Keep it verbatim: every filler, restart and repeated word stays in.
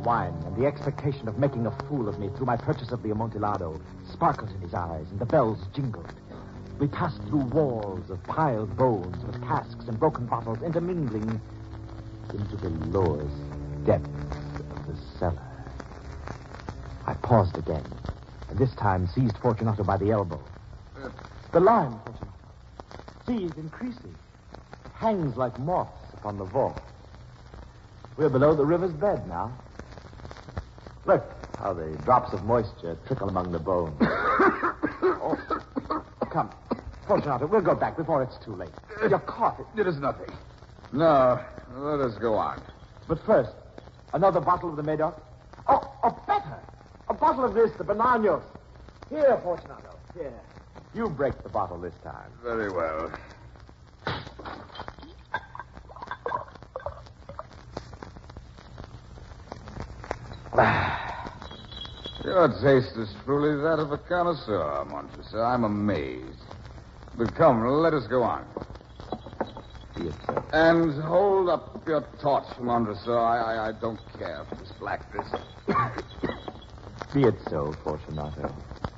The wine and the expectation of making a fool of me through my purchase of the Amontillado sparkled in his eyes, and the bells jingled. We passed through walls of piled bones with casks and broken bottles intermingling into the lowest depths of the cellar. I paused again, and this time seized Fortunato by the elbow. The line, Fortunato. See, it increases. It hangs like moss upon the vault. We're below the river's bed now. Look how the drops of moisture trickle among the bones. Oh, come, Fortunato, we'll go back before it's too late. You're caught. It is nothing. No, let us go on. But first, another bottle of the Medoc. Oh, oh, better. A bottle of this, the Bananos. Here, Fortunato, here. You break the bottle this time. Very well. Your taste is truly that of a connoisseur, Montresor. I'm amazed. But come, let us go on. Be it so. And hold up your torch, Montresor. I, I, I don't care for this blackness. Be it so, Fortunato.